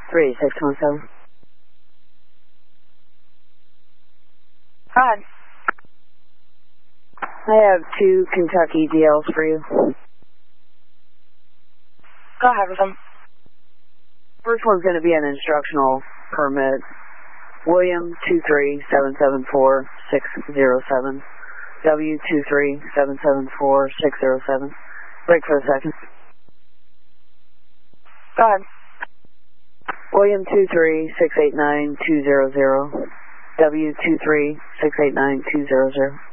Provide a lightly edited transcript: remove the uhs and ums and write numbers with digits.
3617. Go ahead. I have 2 Kentucky DLs for you. Go ahead with them. First one's going to be an instructional permit. William 23774-607. W23774-607. Break for a second. Go ahead. William 23689-200. W23689-200.